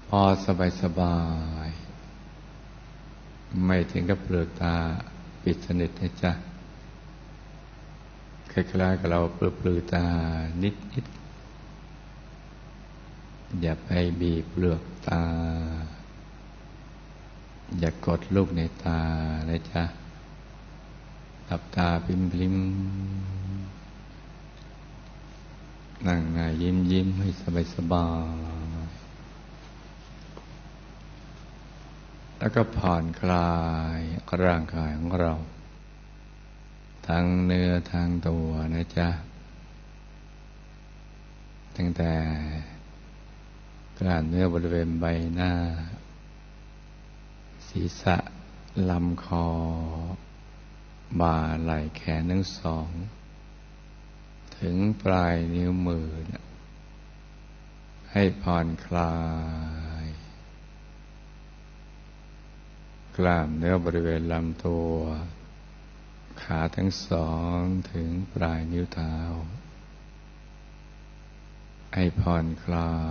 พอสบายไม่ถึงกับเปลือกตาปิดสนิทนะจ๊ะคล้ายๆกับเราปลือตานิดอย่าไปบีบเปลือกตาอย่ากดลูกในตานะจ๊ะหลับตาปริมนั่งหน้ายิ้มให้สบายแล้วก็ผ่อนคลายร่างกายของเราทั้งเนื้อทั้งตัวนะจ๊ะตั้งแต่กล้ามเนื้อบริเวณใบหน้าศีรษะลำคอบ่าไหล่แขนทั้งสองถึงปลายนิ้วมือให้ผ่อนคลายกล้ามเนื้อบริเวณลำตัวขาทั้งสองถึงปลายนิ้วเท้าให้ผ่อนคลาย